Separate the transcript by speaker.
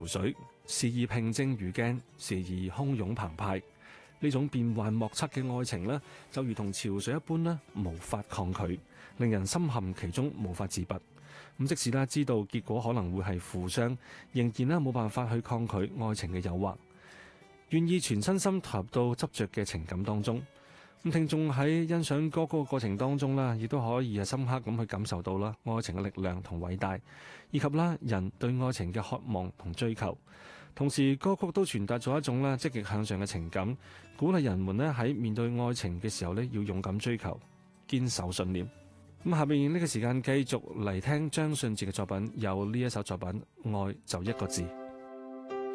Speaker 1: 水，時而平靜如鏡，時而洶湧澎湃。呢種變幻莫測嘅愛情呢，就如同潮水一般呢，無法抗拒，令人深陷其中無法自拔。咁即使知道結果可能會係負傷，仍然冇辦法去抗拒愛情嘅誘惑，願意全身心投入到執着嘅情感當中。咁聽眾喺欣賞歌曲嘅過程當中啦，亦都可以深刻咁去感受到啦愛情嘅力量同偉大，以及人對愛情嘅渴望同追求。同時歌曲都傳達咗一種積極向上嘅情感，鼓勵人們喺面對愛情嘅時候要勇敢追求，堅守信念。咁下面呢個時間繼續嚟聽張信哲嘅作品，有呢一首作品《愛就一個字》。